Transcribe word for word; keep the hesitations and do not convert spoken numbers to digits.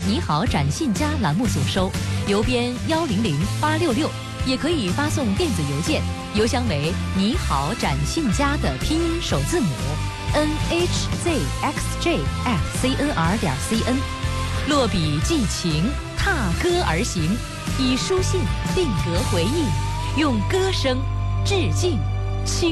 你好展信佳栏目组收，邮编幺零零八六六，也可以发送电子邮件，邮箱为你好展信佳的拼音首字母 n h z x j at c n r 点 c n。落笔寄情，踏歌而行，以书信定格回忆，用歌声致敬。